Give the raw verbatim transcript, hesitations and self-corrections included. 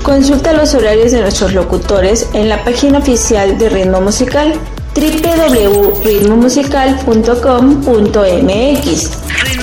Consulta los horarios de nuestros locutores en la página oficial de Ritmo Musical, doble u doble u doble u punto ritmo musical punto com punto m x.